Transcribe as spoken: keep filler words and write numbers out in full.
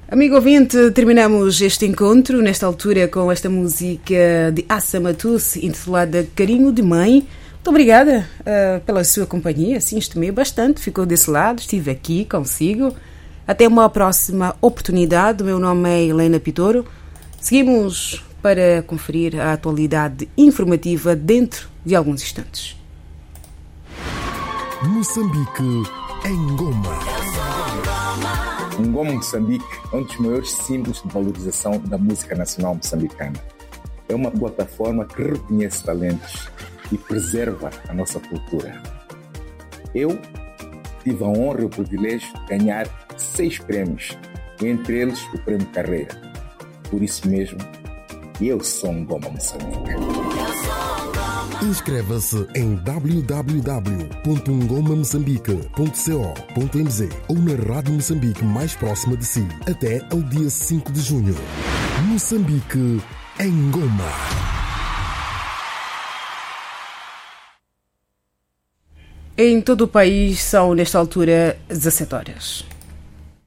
Amigo ouvinte, terminamos este encontro, nesta altura, com esta música de Assa Matusse, intitulada Carinho de Mãe. Muito obrigada uh, pela sua companhia, sim, estimei bastante, ficou desse lado, estive aqui consigo. Até uma próxima oportunidade. O meu nome é Helena Pitoro. Seguimos para conferir a atualidade informativa dentro de alguns instantes. Moçambique em Goma. Ngoma Moçambique é um dos maiores símbolos de valorização da música nacional moçambicana. É uma plataforma que reconhece talentos e preserva a nossa cultura. Eu tive a honra e o privilégio de ganhar seis prémios, entre eles o Prémio Carreira. Por isso mesmo, eu sou um Ngoma Moçambique. Inscreva-se em w w w ponto ngoma moçambique ponto co ponto m z ou na Rádio Moçambique mais próxima de si até ao dia cinco de junho. Moçambique em Goma. Em todo o país são, nesta altura, dezassete horas.